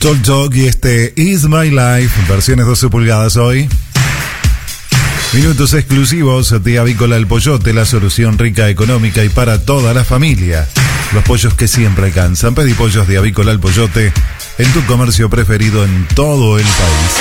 Talk Talk y este Is My Life, versiones 12 pulgadas hoy. Minutos exclusivos de Avícola El Pollote, la solución rica, económica y para toda la familia. Los pollos que siempre alcanzan. Pedí pollos de Avícola El Pollote en tu comercio preferido en todo el país.